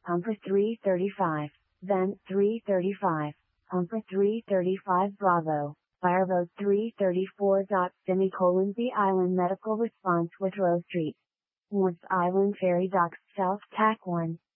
Humper 335, then 335, Humper 335 Bravo, Fireboat 334. The Island Medical Response with Row Street. Ward's Island Ferry Docks South Tack 1,